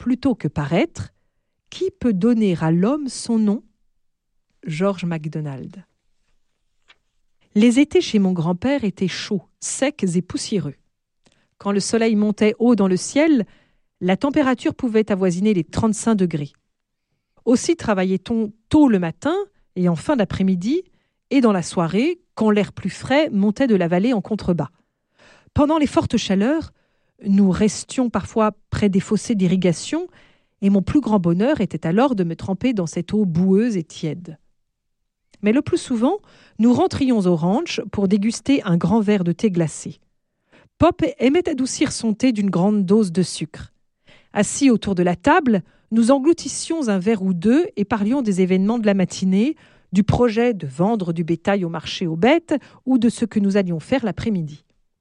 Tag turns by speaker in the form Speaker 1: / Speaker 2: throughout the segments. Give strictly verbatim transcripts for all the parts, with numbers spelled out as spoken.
Speaker 1: plutôt que paraître, qui peut donner à l'homme son nom ? George MacDonald. Les étés chez mon grand-père étaient chauds, secs et poussiéreux. Quand le soleil montait haut dans le ciel, la température pouvait avoisiner les trente-cinq degrés. Aussi travaillait-on tôt le matin et en fin d'après-midi, et dans la soirée, quand l'air plus frais montait de la vallée en contrebas. Pendant les fortes chaleurs, nous restions parfois près des fossés d'irrigation, et mon plus grand bonheur était alors de me tremper dans cette eau boueuse et tiède. Mais le plus souvent, nous rentrions au ranch pour déguster un grand verre de thé glacé. Pop aimait adoucir son thé d'une grande dose de sucre. Assis autour de la table, nous engloutissions un verre ou deux et parlions des événements de la matinée, du projet de vendre du bétail au marché aux bêtes ou de ce que nous allions faire l'après-midi.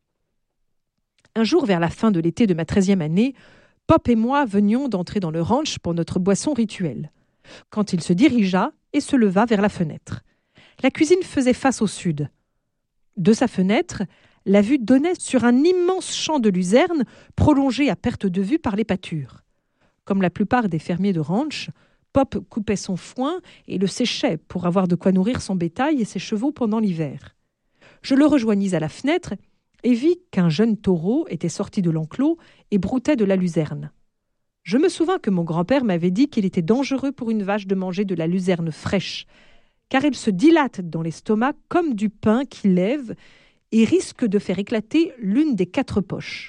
Speaker 1: Un jour, vers la fin de l'été de ma treizième année, Pop et moi venions d'entrer dans le ranch pour notre boisson rituelle, quand il se dirigea et se leva vers la fenêtre. La cuisine faisait face au sud. De sa fenêtre, la vue donnait sur un immense champ de luzerne prolongé à perte de vue par les pâtures. Comme la plupart des fermiers de ranch, Pop coupait son foin et le séchait pour avoir de quoi nourrir son bétail et ses chevaux pendant l'hiver. Je le rejoignis à la fenêtre et vis qu'un jeune taureau était sorti de l'enclos et broutait de la luzerne. Je me souvins que mon grand-père m'avait dit qu'il était dangereux pour une vache de manger de la luzerne fraîche, car elle se dilate dans l'estomac comme du pain qui lève et risque de faire éclater l'une des quatre poches.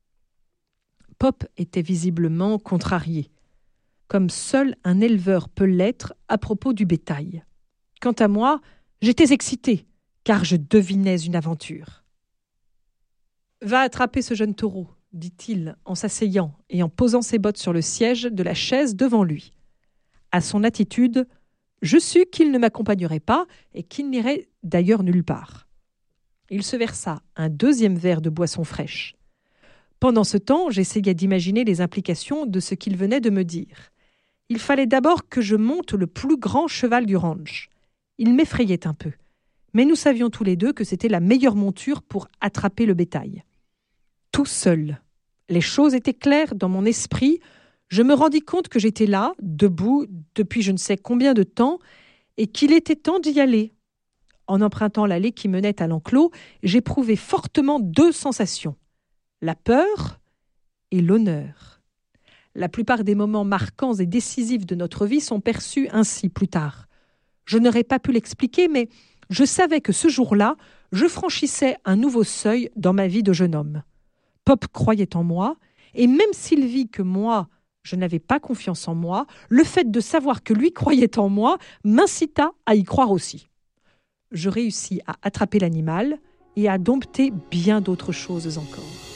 Speaker 1: Pop était visiblement contrarié, comme seul un éleveur peut l'être à propos du bétail. Quant à moi, j'étais excité, car je devinais une aventure. « Va attraper ce jeune taureau », dit-il en s'asseyant et en posant ses bottes sur le siège de la chaise devant lui. À son attitude, je sus qu'il ne m'accompagnerait pas et qu'il n'irait d'ailleurs nulle part. Il se versa un deuxième verre de boisson fraîche. Pendant ce temps, j'essayais d'imaginer les implications de ce qu'il venait de me dire. Il fallait d'abord que je monte le plus grand cheval du ranch. Il m'effrayait un peu, mais nous savions tous les deux que c'était la meilleure monture pour attraper le bétail. Tout seul. Les choses étaient claires dans mon esprit. Je me rendis compte que j'étais là, debout, depuis je ne sais combien de temps, et qu'il était temps d'y aller. En empruntant l'allée qui menait à l'enclos, j'éprouvais fortement deux sensations, la peur et l'honneur. La plupart des moments marquants et décisifs de notre vie sont perçus ainsi plus tard. Je n'aurais pas pu l'expliquer, mais je savais que ce jour-là, je franchissais un nouveau seuil dans ma vie de jeune homme. Pop croyait en moi, et même s'il vit que moi, je n'avais pas confiance en moi, le fait de savoir que lui croyait en moi m'incita à y croire aussi. Je réussis à attraper l'animal et à dompter bien d'autres choses encore.